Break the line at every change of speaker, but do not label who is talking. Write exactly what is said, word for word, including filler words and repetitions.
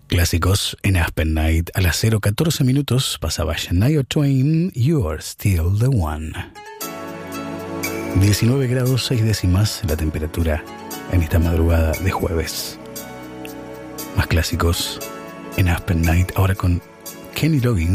Clásicos en Aspen Night. A las cero catorce minutos pasaba Shania Twain, You're Still the One. diecinueve grados seis décimas la temperatura en esta madrugada de jueves. Más clásicos en Aspen Night, ahora con Kenny Loggins.